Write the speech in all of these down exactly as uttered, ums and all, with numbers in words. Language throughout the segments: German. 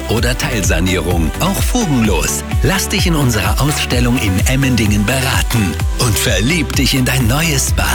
oder Teilsanierung, auch fugenlos. Lass dich in unserer Ausstellung in Emmendingen beraten und verlieb dich in dein neues Bad.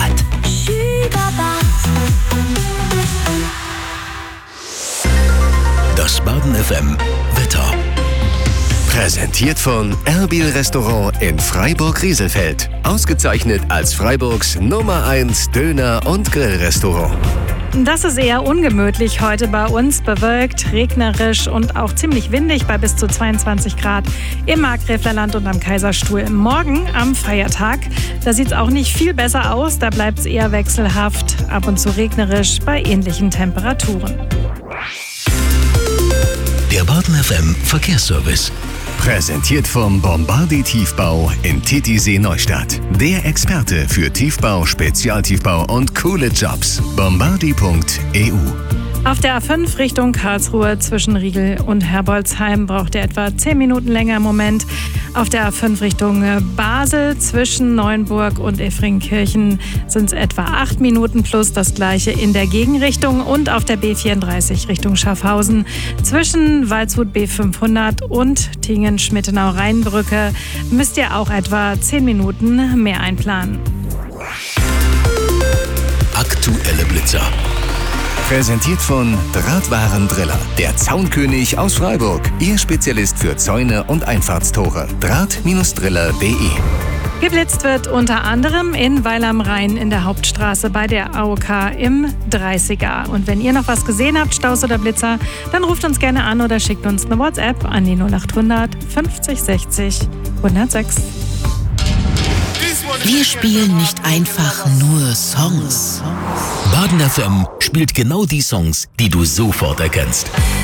Das Baden F M Wetter. Präsentiert von Erbil Restaurant in Freiburg-Rieselfeld. Ausgezeichnet als Freiburgs Nummer eins Döner- und Grillrestaurant. Das ist eher ungemütlich heute bei uns, bewölkt, regnerisch und auch ziemlich windig bei bis zu zweiundzwanzig Grad im Markgräflerland und am Kaiserstuhl. Morgen am Feiertag, da sieht es auch nicht viel besser aus, da bleibt es eher wechselhaft, ab und zu regnerisch bei ähnlichen Temperaturen. Der Baden F M Verkehrsservice. Präsentiert vom Bombardi Tiefbau in Titisee Neustadt. Der Experte für Tiefbau, Spezialtiefbau und coole Jobs. bombardi punkt e u. Auf der A fünf Richtung Karlsruhe zwischen Riegel und Herbolzheim braucht ihr etwa zehn Minuten länger im Moment. Auf der A fünf Richtung Basel zwischen Neuenburg und Efringkirchen sind es etwa acht Minuten plus das gleiche in der Gegenrichtung. Und auf der B vierunddreißig Richtung Schaffhausen zwischen Waldshut B fünfhundert und Tingen-Schmittenau-Rheinbrücke müsst ihr auch etwa zehn Minuten mehr einplanen. Aktuelle Blitzer. Präsentiert von Drahtwaren Driller, der Zaunkönig aus Freiburg. Ihr Spezialist für Zäune und Einfahrtstore. Draht Driller punkt de. Geblitzt wird unter anderem in Weil am Rhein in der Hauptstraße bei der A O K im dreißiger. Und wenn ihr noch was gesehen habt, Staus oder Blitzer, dann ruft uns gerne an oder schickt uns eine WhatsApp an die null acht hundert fünfzig sechzig hundertsechs. Wir spielen nicht einfach nur Songs. Baden F M spielt genau die Songs, die du sofort erkennst.